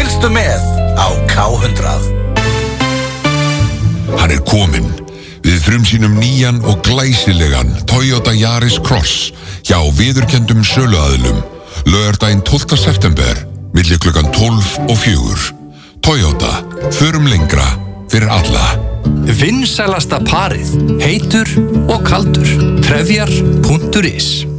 Fylgstu með á K100. Hann kominn. Við frumsýnum nýjan og glæsilegan Toyota Yaris Cross hjá viðurkenndum söluaðilum laugardaginn 12. september milli klukkan 12 og 4. Toyota, förum lengra fyrir alla. Vinsælasta parið, heitur og kaldur. Trefjar.is